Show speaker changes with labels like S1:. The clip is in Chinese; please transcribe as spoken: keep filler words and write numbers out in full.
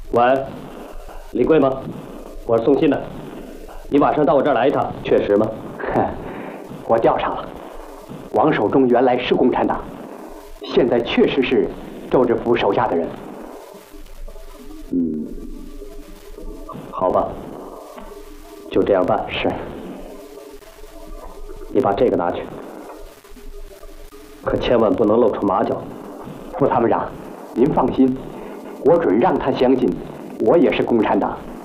S1: 喂，李贵吗？我是宋鑫的。你晚上到我这儿来一趟，确实吗？
S2: 我调查了，王守忠原来是共产党，现在确实是周志福手下的人。
S1: 嗯，好吧，就这样办。
S2: 是。
S1: 你把这个拿去，可千万不能露出马脚。
S2: 副参谋长，您放心，我准让他相信我也是共产党。